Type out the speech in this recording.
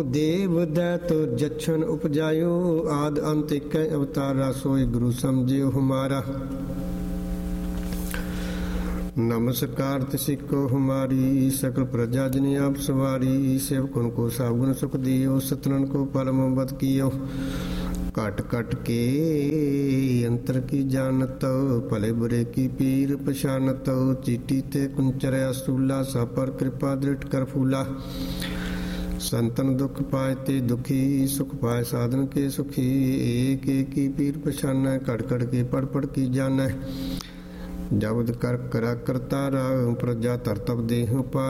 ਦੇਵ ਦੈਤ ਜਛਨ ਉਪਜਾਇਓ, ਆਦ ਅੰਤ ਇਕੈ ਅਵਤਾਰਾ, ਸੋਈ ਗੁਰੂ ਸਮਝਿਓ ਹਮਾਰਾ। नमस्कार तिसी को हमारी, सकल प्रजा जनी आप सवारी। सेवकन को साबुन सुख दियो, सतनन को परम बद कियो। कट कट के अंतर की जानत, भले बुरे की पीर पछानत। चीटी ते कुंचरया सूला, सब पर कृपा दृढ़ कर फूला। संतन दुख पाए ते दुखी, सुख पाए साधन के सुखी। एक एक की पीर पछान, कट कट के पढ़ पढ़ की जान। जबद कर करा करतारा, प्रजा तरतब देह पा।